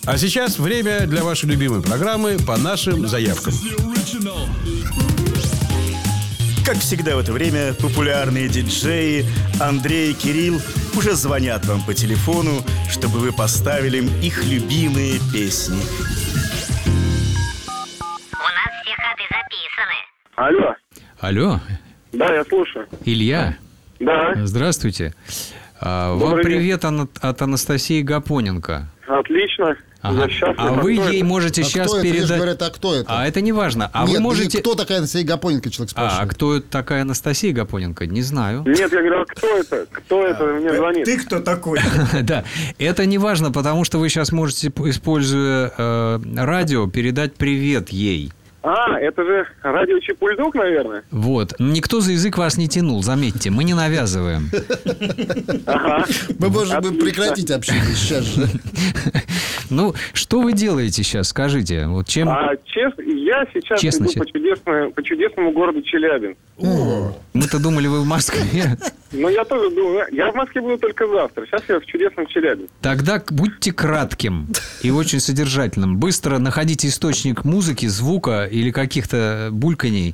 А сейчас время для вашей любимой программы «По нашим заявкам». Как всегда в это время популярные диджеи Андрей и Кирилл уже звонят вам по телефону, чтобы вы поставили им их любимые песни. У нас все ходы записаны. Алло. Алло, Да, я слушаю. Илья, Да, здравствуйте. Вам Добрый привет от Анастасии Гапоненко. отлично. Ага. Я счастлив. А вы Кто ей это? можете А сейчас кто это? Лишь передать... говорят, а кто это? А это не важно. А Нет, вы можете... кто такая Анастасия Гапоненко, человек А спрашивает. кто такая Анастасия Гапоненко? Не знаю. Нет, я говорю, а кто это? Кто это мне звонит? Ты кто такой? Да, это не важно, потому что вы сейчас можете, используя радио, передать привет ей. А, это же радио Чепульдук, наверное. Вот. Никто за язык вас не тянул, заметьте, мы не навязываем. Ага. Мы можем Отлично. прекратить общение сейчас же. Ну, что вы делаете сейчас, скажите? Вот чем... А я сейчас Честно, иду по чудесному городу Челябинск. Мы-то думали, вы в Москве. Но я тоже думаю, я в Москве буду только завтра. Сейчас я в чудесном Челябинске. Тогда будьте кратким и очень содержательным. Быстро находите источник музыки, звука или каких-то бульканий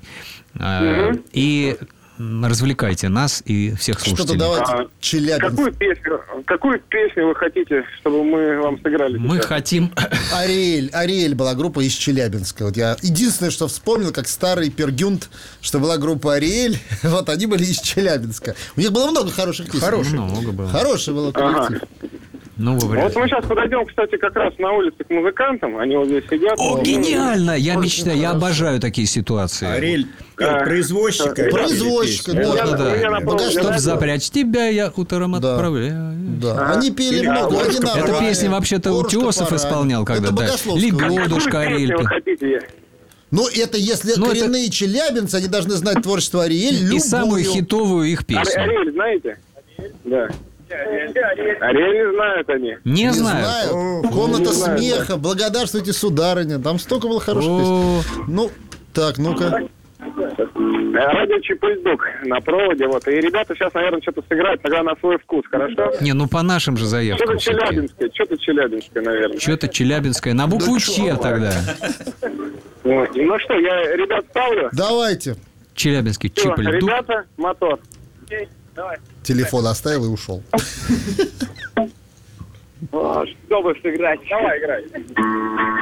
и развлекайте нас и всех Что-то слушателей. давайте. Челябинск. Какую песню вы хотите, чтобы мы вам сыграли? Мы сейчас? хотим... Ариэль была группа из Челябинска. Вот я единственное, что вспомнил, как старый Пергюнт, что была группа Ариэль. Вот они были из Челябинска. У них было много хороших песен. Много было. Хороший был коллектив. Ну, вы Вот мы сейчас подойдем, кстати, как раз на улице к музыкантам. Они вот здесь сидят. О, гениально! Я мечтаю, я обожаю такие ситуации. Ариэль, производчика. Производчика, Можно, да. Пока что Чтоб запрячь тебя, я утром Да. отправляю. Да. Они пели много. Эта песня вообще-то Утесов исполнял когда-то. Лебедушка, Какую Ариэль. песню вы хотите? Ну, это если Ну, это- коренные челябинцы, они должны знать творчество Ариэль. И любую. самую хитовую их песню. Ариэль, знаете? Да. Ариэль не знают они. Не Не знаю. знаю. Комната Не знаю, смеха. Благодарствуйте, сударыня. Там столько было хороших песен. О, Ну, так, ну-ка. Радио Чепульдук на проводе. Вот. И ребята сейчас, наверное, что-то сыграют тогда на свой вкус, хорошо? Не, ну по нашим же заявкам все-таки. Что-то челябинское, наверное. Что-то челябинское. На букву Ч тогда. Вот. Ну что, я ребят ставлю. Давайте. Челябинский Всё, Чепульдук. ребята, мотор. Давай. Телефон оставил и ушел. Что бы сыграть? Давай, играй.